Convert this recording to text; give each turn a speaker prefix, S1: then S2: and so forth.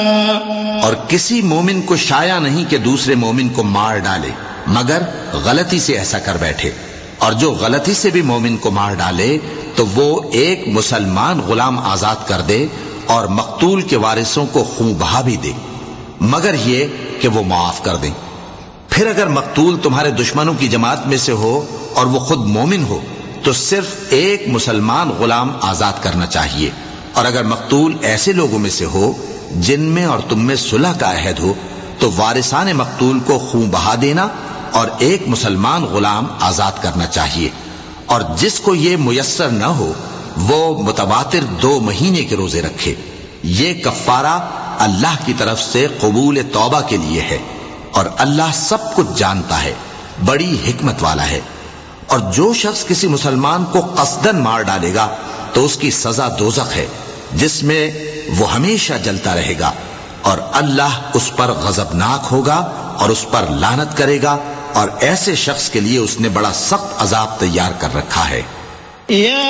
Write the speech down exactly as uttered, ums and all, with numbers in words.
S1: اور کسی مومن کو شایع نہیں کہ دوسرے مومن کو مار ڈالے مگر غلطی سے ایسا کر بیٹھے، اور جو غلطی سے بھی مومن کو مار ڈالے تو وہ ایک مسلمان غلام آزاد کر دے اور مقتول کے وارثوں کو خون بہا بھی دے، مگر یہ کہ وہ معاف کر دیں۔ پھر اگر مقتول تمہارے دشمنوں کی جماعت میں سے ہو اور وہ خود مومن ہو تو صرف ایک مسلمان غلام آزاد کرنا چاہیے، اور اگر مقتول ایسے لوگوں میں سے ہو جن میں اور تم میں صلح کا عہد ہو تو وارثان مقتول کو خون بہا دینا اور ایک مسلمان غلام آزاد کرنا چاہیے، اور جس کو یہ میسر نہ ہو وہ متواتر دو مہینے کے روزے رکھے۔ یہ کفارہ اللہ کی طرف سے قبول توبہ کے لیے ہے، اور اللہ سب کچھ جانتا ہے، بڑی حکمت والا ہے۔ اور جو شخص کسی مسلمان کو قصدن مار ڈالے گا تو اس کی سزا دوزخ ہے جس میں وہ ہمیشہ جلتا رہے گا، اور اللہ اس پر غضبناک ہوگا اور اس پر لعنت کرے گا، اور ایسے شخص کے لیے اس نے بڑا سخت عذاب تیار کر رکھا ہے۔